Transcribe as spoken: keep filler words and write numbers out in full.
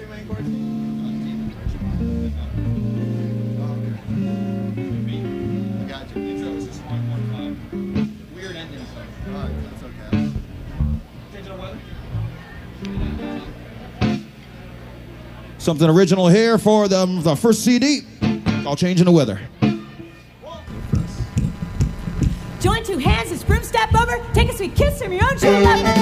main chords? I got you. Intro is just one point five. Weird ending stuff. Alright, that's okay. Digital weather. Something original here for the, the first C D. All changing the weather. Join two hands, this broom step over, take a sweet kiss from your own true love.